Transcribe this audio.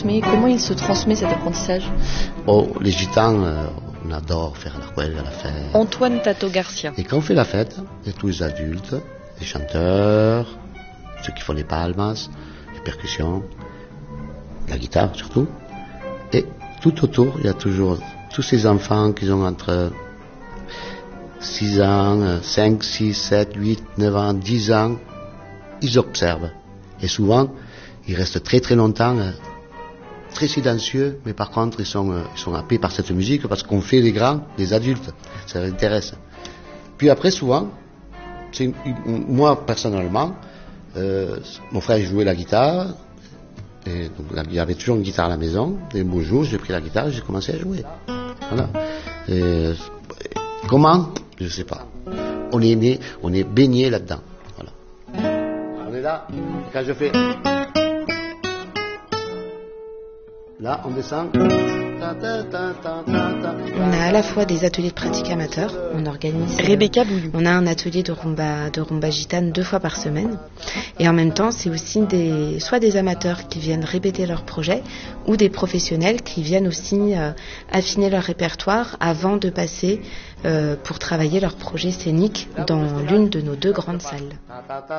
Mais comment il se transmet cet apprentissage? Oh, les gitans, on adore faire la cueille, la fête. Antoine Tato Garcia. Et quand on fait la fête, il y a tous les adultes, les chanteurs, ceux qui font les palmas, les percussions, la guitare surtout. Et tout autour, il y a toujours tous ces enfants qui ont entre 6 ans, 5, 6, 7, 8, 9 ans, 10 ans. Ils observent. Et souvent, ils restent très très longtemps, très silencieux, mais par contre, ils sont happés par cette musique parce qu'on fait les grands, les adultes. Ça les intéresse. Puis après, souvent, moi personnellement, mon frère jouait la guitare, et donc il y avait toujours une guitare à la maison. Et un beau jour, j'ai pris la guitare et j'ai commencé à jouer. Voilà. Et, comment? Je sais pas. On est né, on est baigné là-dedans. Voilà. On est là. Quand je fais, là, on descend. On a à la fois des ateliers de pratique amateurs, on organise. Rebecca Bouillou. On a un atelier de rumba gitane 2 fois par semaine. Et en même temps, c'est aussi soit des amateurs qui viennent répéter leurs projets ou des professionnels qui viennent aussi affiner leur répertoire avant de passer pour travailler leur projet scénique dans l'une de nos 2 grandes salles.